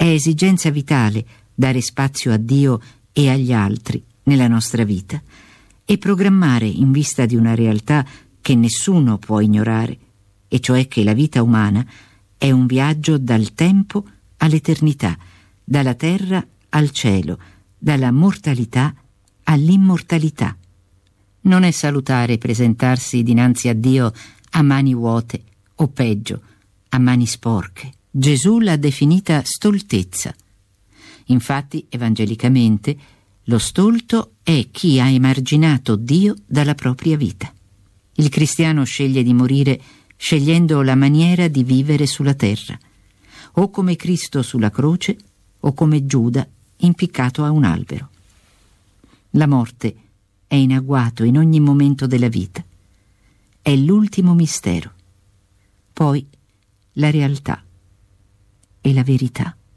È esigenza vitale dare spazio a Dio e agli altri nella nostra vita e programmare in vista di una realtà che nessuno può ignorare, e cioè che la vita umana è un viaggio dal tempo all'eternità, dalla terra al cielo, dalla mortalità all'immortalità. Non è salutare presentarsi dinanzi a Dio a mani vuote o peggio, a mani sporche. Gesù l'ha definita stoltezza. Infatti, evangelicamente, lo stolto è chi ha emarginato Dio dalla propria vita. Il cristiano sceglie di morire scegliendo la maniera di vivere sulla terra, o come Cristo sulla croce o come Giuda impiccato a un albero. La morte è in agguato in ogni momento della vita. È l'ultimo mistero. Poi la realtà e la verità.